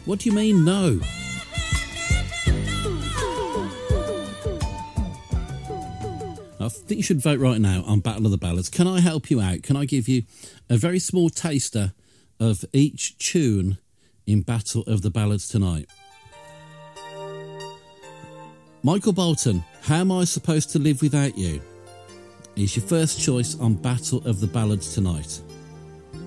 What do you mean, no? I think you should vote right now on Battle of the Ballads. Can I help you out? Can I give you a very small taster of each tune in Battle of the Ballads tonight? Michael Bolton, How Am I Supposed to Live Without You? Is your first choice on Battle of the Ballads tonight.